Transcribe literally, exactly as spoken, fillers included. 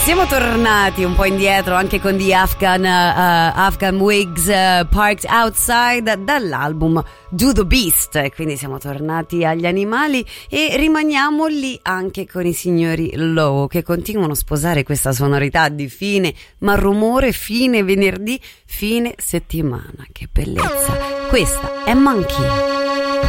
Siamo tornati un po' indietro anche con The Afghan, uh, Afghan Wigs, uh, Parked Outside, dall'album Do the Beast. Quindi siamo tornati agli animali e rimaniamo lì anche con i signori Low, che continuano a sposare questa sonorità di fine malrumore, fine venerdì, fine settimana. Che bellezza. Questa è Monkey.